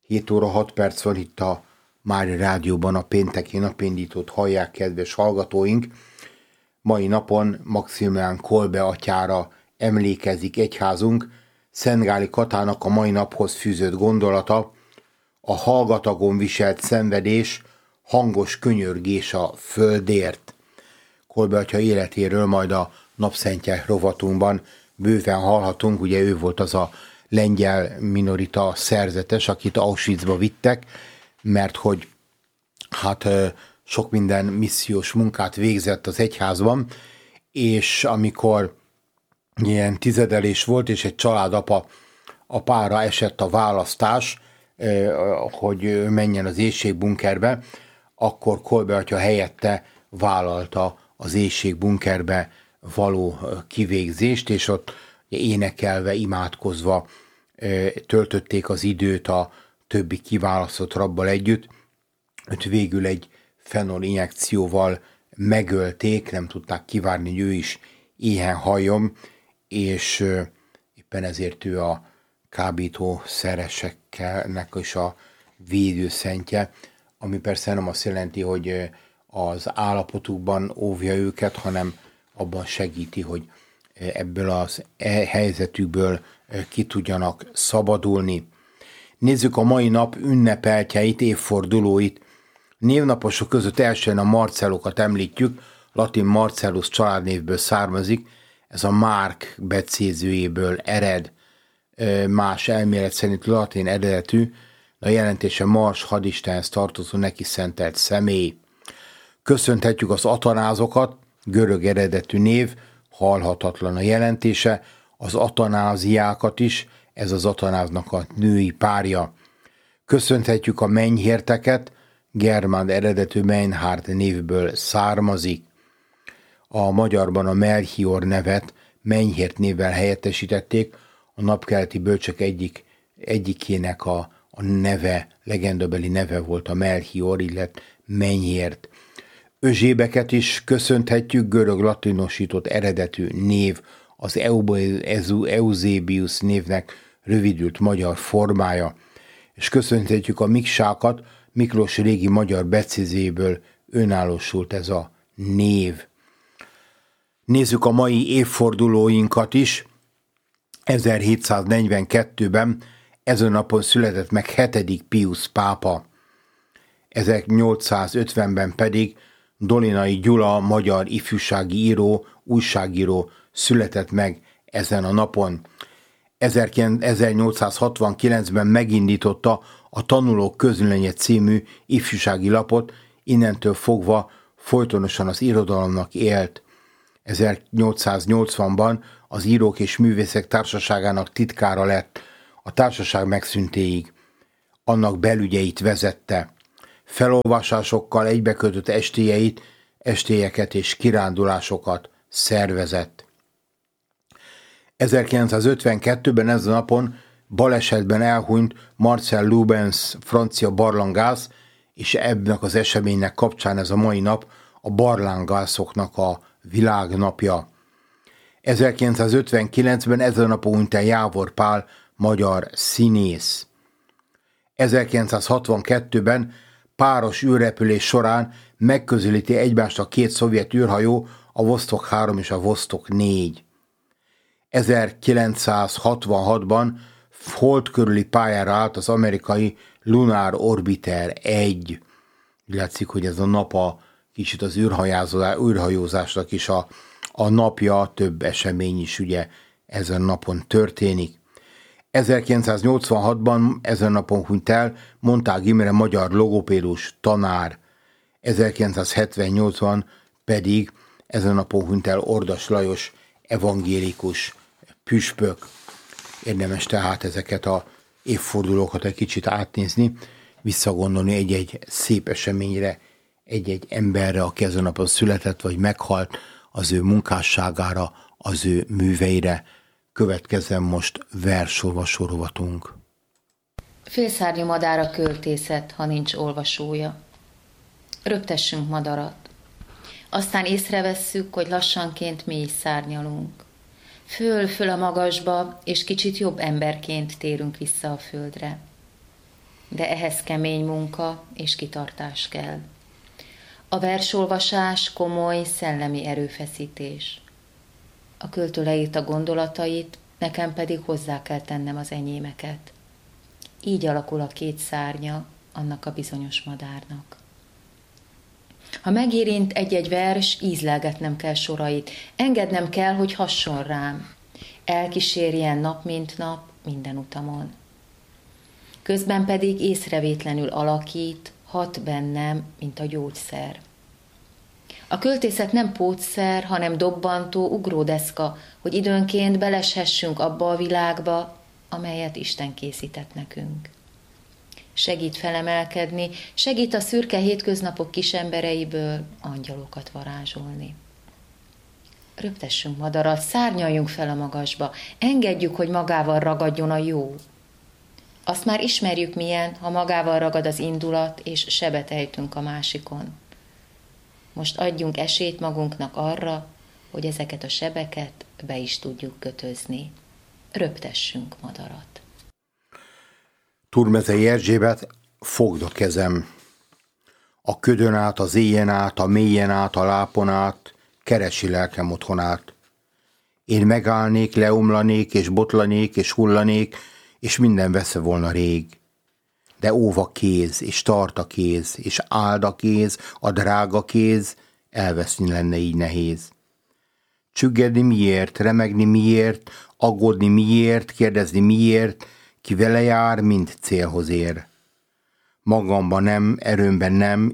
7 óra 6 perc van itt a Mária Rádióban, a pénteki napindítót hallják, kedves hallgatóink. Mai napon Maximilián Kolbe atyára emlékezik egyházunk. Szentgáli Katának a mai naphoz fűzött gondolata: a hallgatagon viselt szenvedés, hangos könyörgés a földért. Kolbe atya életéről majd a Napszentje rovatunkban bőven hallhatunk. Ugye ő volt az a lengyel minorita szerzetes, akit Auschwitzba vittek, mert hogy sok minden missziós munkát végzett az egyházban, és amikor ilyen tizedelés volt, és egy családapa apára esett a választás, hogy menjen az éhségbunkerbe, akkor Kolbe atya helyette vállalta az éhségbunkerbe való kivégzést, és ott énekelve, imádkozva töltötték az időt a többi kiválasztott rabbal együtt. Őt végül egy fenol injekcióval megölték, nem tudták kivárni, hogy ő is éhen halljon, és éppen ezért ő a kábítószereseknek is a védőszentje, ami persze nem azt jelenti, hogy az állapotukban óvja őket, hanem abban segíti, hogy ebből az helyzetükből ki tudjanak szabadulni. Nézzük a mai nap ünnepeltjeit, évfordulóit. Névnaposok között elsően a Marcellokat említjük, latin Marcellus családnévből származik, ez a Márk becézőjéből ered, más elmélet szerint latin eredetű, de a jelentése Mars hadistenhez tartozó neki szentelt személy. Köszönhetjük az Atanázokat, görög eredetű név, halhatatlan a jelentése, az Atanáziákat is, ez az Atanáznak a női párja. Köszönhetjük a mennyhérteket, germán eredetű Meinhard névből származik. A magyarban a Melchior nevet mennyhért névvel helyettesítették, a napkeleti bölcsök egyikének a neve, legendabeli neve volt a Melchior, illetve mennyhért. Özsébeket is köszönhetjük, görög latinosított eredetű név, az Eusebius névnek rövidült magyar formája. És köszönhetjük a Miksákat, Miklós régi magyar becézéből önállósult ez a név. Nézzük a mai évfordulóinkat is. 1742-ben ezen napon született meg 7. Piusz pápa. 1850-ben pedig Dolinai Gyula, magyar ifjúsági író, újságíró született meg ezen a napon. 1869-ben megindította a Tanulók Közlönye című ifjúsági lapot, innentől fogva folytonosan az irodalomnak élt. 1880-ban az Írók és Művészek Társaságának titkára lett, a társaság megszűntéig. Annak belügyeit vezette. Felolvasásokkal egybekötött estélyeket és kirándulásokat szervezett. 1952-ben ezen a napon balesetben elhunyt Marcel Lubens, francia barlangász, és ebben az eseménynek kapcsán ez a mai nap a barlangászoknak a világnapja. 1959-ben ezen a napon hunyt el Jávor Pál, magyar színész. 1962-ben páros űrrepülés során megközelíti egymást a két szovjet űrhajó, a Vostok 3 és a Vostok 4. 1966-ban hold körüli pályára állt az amerikai Lunar Orbiter 1. Látszik, hogy ez a nap kicsit az űrhajózásnak is a napja, több esemény is ugye ezen napon történik. 1986-ban ezen napon hunyt el Montág Imre, magyar logopédus tanár. 1978-ban pedig ezen napon hunyt el Ordas Lajos, evangélikus püspök. Érdemes tehát ezeket a évfordulókat egy kicsit átnézni, visszagondolni egy-egy szép eseményre, egy-egy emberre, aki ezen napon született vagy meghalt, az ő munkásságára, az ő műveire. Következzen most versolvasó rovatunk. Félszárnyú madár a költészet, ha nincs olvasója. Röptessünk madarat. Aztán észrevesszük, hogy lassanként mi is szárnyalunk. Föl a magasba, és kicsit jobb emberként térünk vissza a földre. de ehhez kemény munka és kitartás kell. A versolvasás komoly szellemi erőfeszítés. A költő leírta gondolatait, nekem pedig hozzá kell tennem az enyémeket. Így alakul a két szárnya annak a bizonyos madárnak. Ha megérint egy-egy vers, ízlelgetnem kell sorait, engednem kell, hogy hasson rám, elkísérjen nap mint nap minden utamon. Közben pedig észrevétlenül alakít, hat bennem, mint a gyógyszer. A költészet nem pótszer, hanem dobbantó ugródeszka, hogy időnként beleshessünk abba a világba, amelyet Isten készített nekünk. Segít felemelkedni, segít a szürke hétköznapok kisembereiből angyalokat varázsolni. Röptessünk madarat, szárnyaljunk fel a magasba, engedjük, hogy magával ragadjon a jó. Azt már ismerjük milyen, ha magával ragad az indulat, és sebet ejtünk a másikon. Most adjunk esélyt magunknak arra, hogy ezeket a sebeket be is tudjuk kötözni. Röptessünk madarat. Turmezei Erzsébet, fogd a kezem. A ködön át, az éjjen át, a mélyen át, a lápon át, keresi lelkem otthonát. Én megállnék, leomlanék, és botlanék, és hullanék, és minden vesze volna rég. De óv a kéz, és tart a kéz, és áld a kéz, a drága kéz, elveszni lenne így nehéz. Csüggedni miért, remegni miért, aggódni miért, kérdezni miért, ki vele jár, mind célhoz ér. Magamban nem, erőmben nem,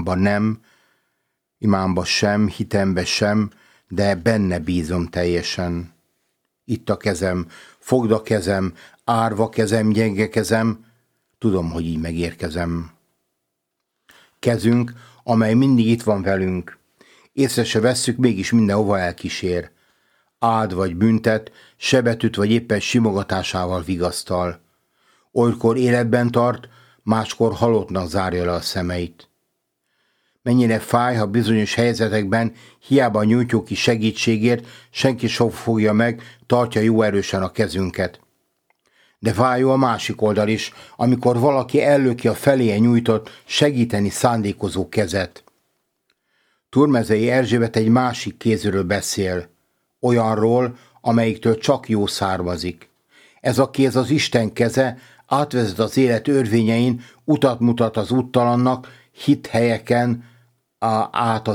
imámban sem, hitemben sem, de benne bízom teljesen. Itt a kezem, fogd a kezem, árva kezem, gyenge kezem, tudom, hogy így megérkezem. Kezünk, amely mindig itt van velünk, észre se vesszük, mégis mindenhova elkísér. Áld vagy büntet, sebet üt vagy éppen simogatásával vigasztal. Olykor életben tart, máskor halottnak zárja le a szemeit. Mennyire fáj, ha bizonyos helyzetekben hiába nyújtjuk ki segítségért, senki sem fogja meg, tartja jó erősen a kezünket. De fájó a másik oldal is, amikor valaki ellöki a feléje nyújtott, segíteni szándékozó kezet. Turmezei Erzsébet egy másik kézről beszél, olyanról, amelyiktől csak jó származik. Ez a kéz az Isten keze, átvezet az élet örvényein, utat mutat az úttalannak, hit helyeken, át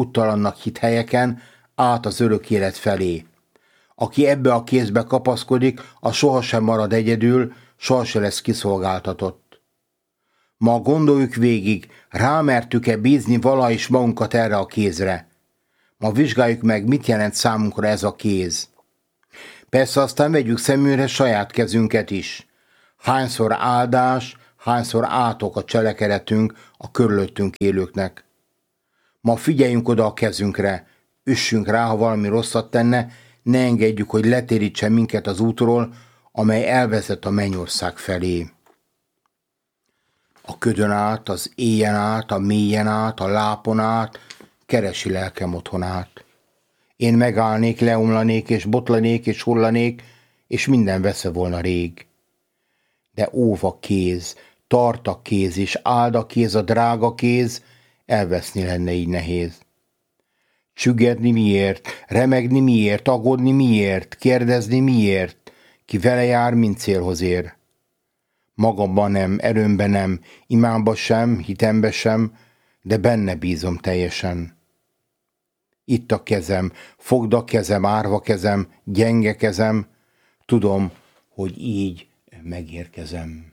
az örök élet felé. Aki ebbe a kézbe kapaszkodik, az sohasem marad egyedül, sohasem lesz kiszolgáltatott. Ma gondoljuk végig, rámertük-e bízni vala is magunkat erre a kézre. Ma vizsgáljuk meg, mit jelent számunkra ez a kéz. Persze aztán vegyük szemünkre saját kezünket is. Hányszor áldás, hányszor átok a cselekedetünk a körülöttünk élőknek. Ma figyeljünk oda a kezünkre, üssünk rá, ha valami rosszat tenne, ne engedjük, hogy letérítsen minket az útról, amely elvezet a mennyország felé. A ködön át, az éjjen át, a mélyen át, a lápon át, keresi lelkem otthonát. Én megállnék, leomlanék, és botlanék, és hullanék, és minden vesze volna rég. De óv a kéz, tart a kéz, és áld a kéz, a drága kéz, elveszni lenne így nehéz. Csüggedni miért, remegni miért, aggódni miért, kérdezni miért, ki vele jár, mind célhoz ér. Magamban nem, erőmben nem, imámban sem, hitemben sem, de benne bízom teljesen. Itt a kezem, fogd a kezem, árva kezem, gyenge kezem, tudom, hogy így megérkezem.